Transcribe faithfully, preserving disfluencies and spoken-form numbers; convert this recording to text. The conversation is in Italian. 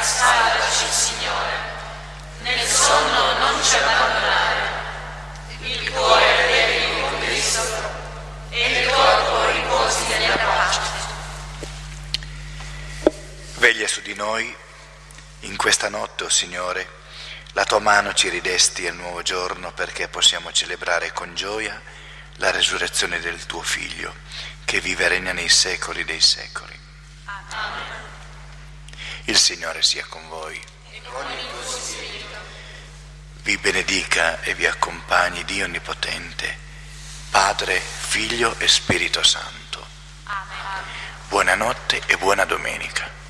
salvaci, Signore. Nel sonno non ci abbandonare. Il cuore allegri con Cristo e il corpo riposi nella pace. Veglia su di noi in questa notte, o oh Signore. La tua mano ci ridesti al nuovo giorno perché possiamo celebrare con gioia la resurrezione del tuo Figlio, che vive e regna nei secoli dei secoli. Amen. Il Signore sia con voi. E con il tuo spirito. Vi benedica e vi accompagni Dio Onnipotente, Padre, Figlio e Spirito Santo. Amen. Buonanotte e buona domenica.